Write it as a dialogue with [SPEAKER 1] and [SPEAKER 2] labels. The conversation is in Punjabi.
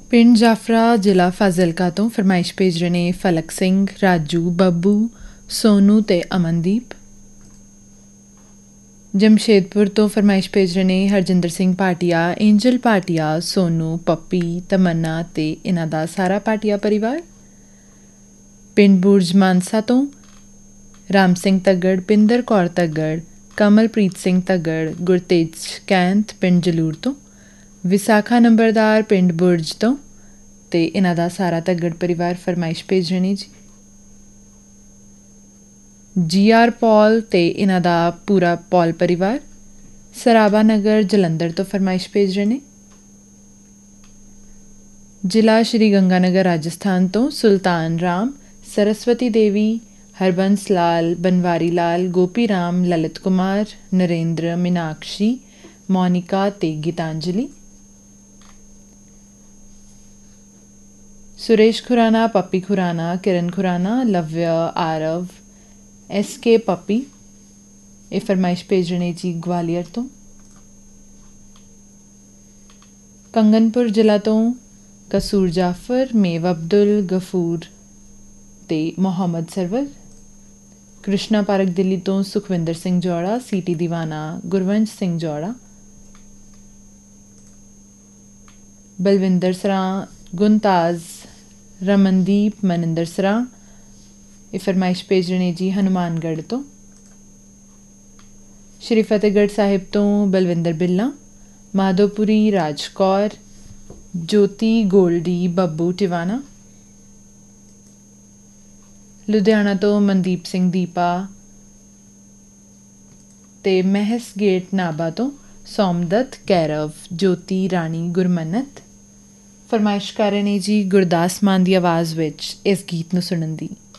[SPEAKER 1] ਪਿੰਡ ਜਾਫਰਾ ਜ਼ਿਲ੍ਹਾ ਫਾਜ਼ਿਲਕਾ ਤੋਂ ਫਰਮਾਇਸ਼ ਭੇਜ ਰਹੇ ਨੇ ਫਲਕ ਸਿੰਘ, ਰਾਜੂ, ਬੱਬੂ, ਸੋਨੂ ਤੇ ਅਮਨਦੀਪ। ਜਮਸ਼ੇਦਪੁਰ ਤੋਂ ਫਰਮਾਇਸ਼ ਭੇਜ ਰਹੇ ਨੇ ਹਰਜਿੰਦਰ ਸਿੰਘ ਭਾਟੀਆ, ਏਂਜਲ ਭਾਟੀਆ, ਸੋਨੂ, ਪੱਪੀ, ਤਮੰਨਾ ਤੇ ਇਹਨਾਂ ਦਾ ਸਾਰਾ ਭਾਟੀਆ ਪਰਿਵਾਰ। ਪਿੰਡ ਬੁਰਜ ਮਾਨਸਾ ਤੋਂ ਰਾਮ ਸਿੰਘ ਤੱਗੜ, ਪਿੰਦਰ ਕੌਰ ਤੱਗੜ, ਕਮਲਪ੍ਰੀਤ ਸਿੰਘ ਤੱਗੜ, ਗੁਰਤੇਜ ਕੈਂਥ ਪਿੰਡ ਜਲੂਰ ਤੋਂ, ਵਿਸਾਖਾ ਨੰਬਰਦਾਰ ਪਿੰਡ ਬੁਰਜ ਤੋਂ ਤੇ ਇਹਨਾਂ ਦਾ ਸਾਰਾ ਤੱਗੜ ਪਰਿਵਾਰ ਫਰਮਾਇਸ਼ ਭੇਜ ਰਹੇ ਨੇ ਜੀ ਆਰ ਪੌਲ ਤੇ ਇਹਨਾਂ ਦਾ ਪੂਰਾ ਪੌਲ ਪਰਿਵਾਰ। ਸਰਾਭਾ ਨਗਰ ਜਲੰਧਰ ਤੋਂ ਫਰਮਾਇਸ਼ ਭੇਜ ਰਹੇ ਨੇ। ਜ਼ਿਲ੍ਹਾ ਸ਼੍ਰੀ ਗੰਗਾਨਗਰ ਰਾਜਸਥਾਨ ਤੋਂ ਸੁਲਤਾਨ ਰਾਮ, ਸਰਸਵਤੀ ਦੇਵੀ, ਹਰਬੰਸ ਲਾਲ, ਬਨਵਾਰੀ ਲਾਲ, ਗੋਪੀ ਰਾਮ, ਲਲਿਤ ਕੁਮਾਰ, ਨਰੇਂਦਰ, ਮੀਨਾਕਸ਼ੀ, ਮੋਨਿਕਾ ਤੇ ਗੀਤਾਂਜਲੀ। ਸੁਰੇਸ਼ ਖੁਰਾਨਾ, ਪੱਪੀ ਖੁਰਾਨਾ, ਕਿਰਨ ਖੁਰਾਨਾ, ਲਵਿਆ, ਆਰਵ, SK ਪੱਪੀ ਇਹ ਫਰਮਾਇਸ਼ ਭੇਜ ਰਹੇ ਨੇ ਜੀ ਗਵਾਲੀਅਰ ਤੋਂ। ਕੰਗਨਪੁਰ ਜ਼ਿਲ੍ਹਾ ਤੋਂ ਕਸੂਰ ਜਾਫਰ, ਮੇਵ ਅਬਦੁਲ, ਗਫੂਰ ਤੇ ਮੁਹੰਮਦ ਸਰਵਰ। ਕ੍ਰਿਸ਼ਨਾ ਪਾਰਕ ਦਿੱਲੀ ਤੋਂ ਸੁਖਵਿੰਦਰ ਸਿੰਘ ਜੌੜਾ, CT ਦੀਵਾਨਾ, ਗੁਰਵੰਸ਼ ਸਿੰਘ ਜੌੜਾ। ਬਲਵਿੰਦਰ ਸਰਾਂ, ਗੁਨਤਾਜ਼, ਰਮਨਦੀਪ, ਮਨਿੰਦਰ ਸਰਾਂ ਇਹ ਫਰਮਾਇਸ਼ ਭੇਜ ਰਹੇ ਨੇ ਜੀ ਹਨੂੰਮਾਨਗੜ੍ਹ ਤੋਂ। ਸ਼੍ਰੀ ਫਤਿਹਗੜ੍ਹ ਸਾਹਿਬ ਤੋਂ ਬਲਵਿੰਦਰ ਬਿੱਲਾ, ਮਾਧੋਪੁਰੀ, ਰਾਜ ਕੌਰ, ਜੋਤੀ, ਗੋਲਡੀ, ਬੱਬੂ ਟਿਵਾਣਾ। ਲੁਧਿਆਣਾ ਤੋਂ ਮਨਦੀਪ ਸਿੰਘ ਦੀਪਾ ਤੇ ਮਹਿਸ ਗੇਟ ਨਾਭਾ ਤੋਂ ਸੋਮਦੱਤ, ਕੈਰਵ, ਜੋਤੀ, ਰਾਣੀ, ਗੁਰਮਨਤ। ਫਰਮਾਇਸ਼ ਕਰ ਰਹੇ ਨੇ ਜੀ ਗੁਰਦਾਸ ਮਾਨ ਦੀ ਆਵਾਜ਼ ਵਿੱਚ ਇਸ ਗੀਤ ਨੂੰ ਸੁਣਨ ਦੀ।